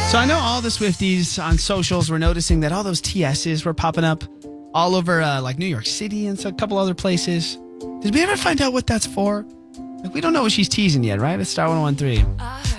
So I know all the Swifties on socials were noticing that all those TSs were popping up all over like New York City and a couple other places. Did we ever find out what that's for? Like, we don't know what she's teasing yet, right? It's Star 101.3.